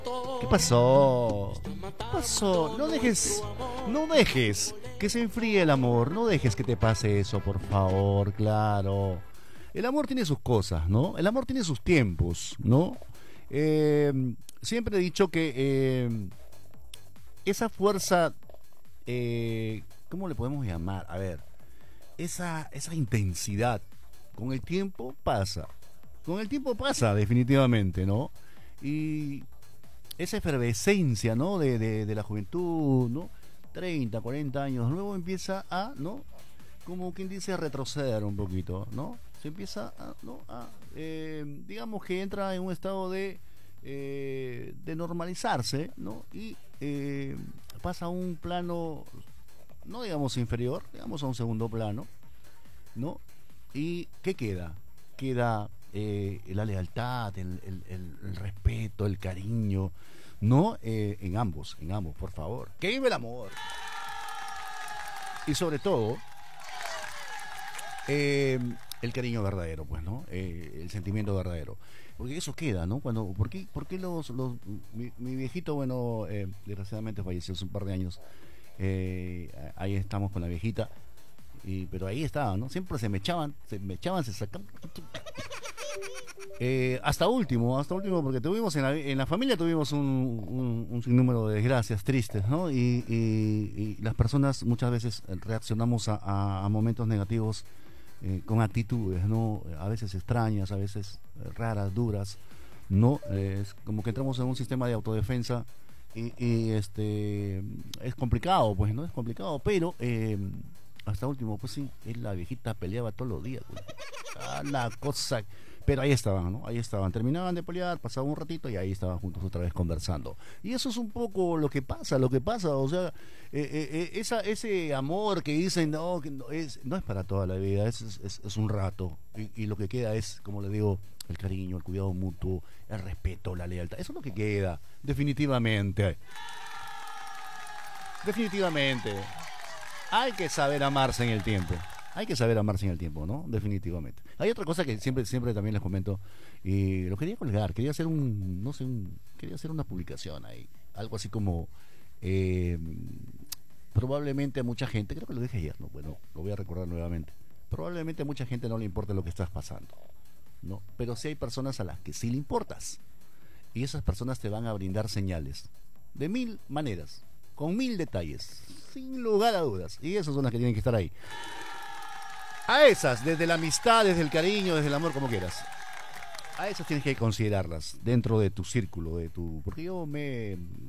¿Qué pasó? ¿Qué pasó? No dejes que se enfríe el amor. No dejes que te pase eso, por favor, claro. El amor tiene sus cosas, ¿no? El amor tiene sus tiempos, ¿no? Siempre he dicho que esa fuerza, ¿cómo le podemos llamar? A ver, esa intensidad, con el tiempo pasa. Con el tiempo pasa, definitivamente, ¿no? Y esa efervescencia, ¿no? De la juventud, ¿no? 30, 40 años, luego empieza a, ¿no? Como quien dice, a retroceder un poquito, ¿no? Se empieza a, ¿no? Digamos que entra en un estado de normalizarse, ¿no? Y pasa a un plano, no digamos inferior, digamos a un segundo plano, ¿no? ¿Y qué queda? Queda la lealtad, el respeto, el cariño, ¿no? En ambos, por favor. ¡Que vive el amor! Y sobre todo, el cariño verdadero, pues, ¿no? El sentimiento verdadero. Porque eso queda, ¿no? ¿Por qué mi viejito, bueno, desgraciadamente falleció hace un par de años. Ahí estamos con la viejita. Pero ahí estaban, ¿no? Siempre se sacaban. Hasta último, porque tuvimos en la familia tuvimos un sinnúmero de desgracias tristes, ¿no? Y las personas muchas veces reaccionamos a momentos negativos con actitudes, ¿no? A veces extrañas, a veces raras, duras, ¿no? Es como que entramos en un sistema de autodefensa es complicado, pues, ¿no? Es complicado, pero hasta último, pues sí, la viejita peleaba todos los días, pues. La cosa. Pero ahí estaban, ¿no? Ahí estaban. Terminaban de pelear, pasaba un ratito y ahí estaban juntos otra vez conversando. Y eso es un poco lo que pasa, o sea, ese amor que dicen, no, que no es para toda la vida, es un rato. Y lo que queda es, como le digo, el cariño, el cuidado mutuo, el respeto, la lealtad. Eso es lo que queda, definitivamente. Definitivamente. Hay que saber amarse en el tiempo. Hay que saber amarse en el tiempo, ¿no? Definitivamente. Hay otra cosa que siempre también les comento y lo quería colgar, quería hacer no sé, quería hacer una publicación ahí, algo así como eh, probablemente a mucha gente, creo que lo dije ayer, ¿no? Bueno, lo voy a recordar nuevamente. Probablemente a mucha gente no le importa lo que estás pasando, ¿no? Pero sí hay personas a las que sí le importas y esas personas te van a brindar señales de mil maneras, con mil detalles, sin lugar a dudas, y esas son las que tienen que estar ahí. A esas, desde la amistad, desde el cariño, desde el amor, como quieras. A esas tienes que considerarlas dentro de tu círculo, porque yo